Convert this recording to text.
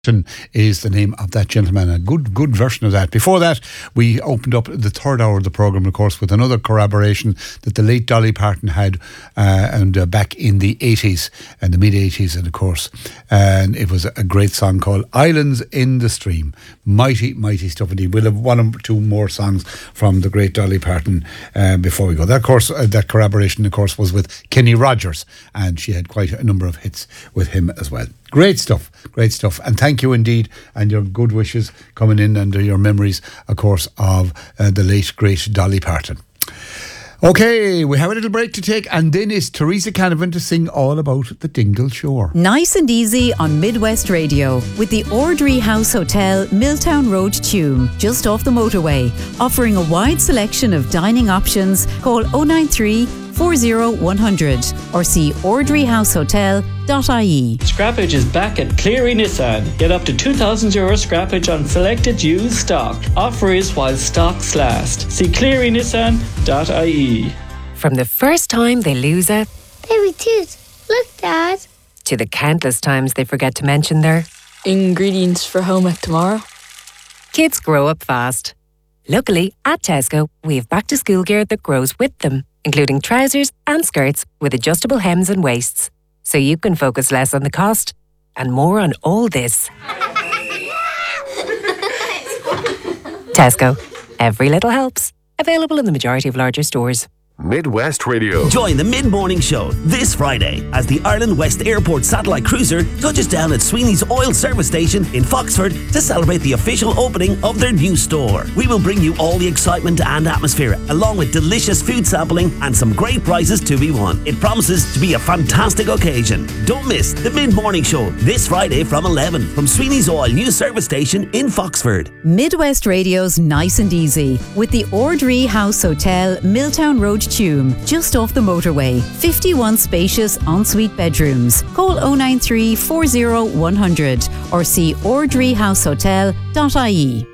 is the name of that gentleman. A good version of that. Before that, we opened up the third hour of the programme, of course, with another corroboration that the late Dolly Parton had back in the 80s and the mid-80s, and of course, and it was a great song called Islands in the Stream. Mighty stuff indeed. We'll have one or two more songs from the great Dolly Parton before we go. That, of course, that corroboration, of course, was with Kenny Rogers, and she had quite a number of hits with him as well. Great stuff. And thank you indeed, and your good wishes coming in, and your memories, of course, of the late, great Dolly Parton. Okay, we have a little break to take, and then it's Teresa Canavan to sing all about the Dingle Shore. Nice and easy on Midwest Radio with the Ordry House Hotel, Milltown Road, Tuam, just off the motorway. Offering a wide selection of dining options. Call 093 40 100 or see ordryhousehotel.ie. Scrappage is back at Cleary Nissan. Get up to €2,000 scrappage on selected used stock. Offer is while stocks last. See clearynissan.ie. From the first time they lose a baby tooth, look, Dad, to the countless times they forget to mention their ingredients for home ec tomorrow. Kids grow up fast. Luckily, at Tesco, we have back to school gear that grows with them, including trousers and skirts with adjustable hems and waists, so you can focus less on the cost and more on all this. Tesco. Every little helps. Available in the majority of larger stores. Midwest Radio. Join the mid-morning show this Friday as the Ireland West Airport satellite cruiser touches down at Sweeney's Oil Service Station in Foxford to celebrate the official opening of their new store. We will bring you all the excitement and atmosphere, along with delicious food sampling and some great prizes to be won. It promises to be a fantastic occasion. Don't miss the mid-morning show this Friday from 11 from Sweeney's Oil new service station in Foxford. Midwest Radio's Nice and Easy with the Ordry House Hotel, Milltown Road, Tuam, just off the motorway. 51 spacious ensuite bedrooms. Call 093 40 100 or see ordryhousehotel.ie.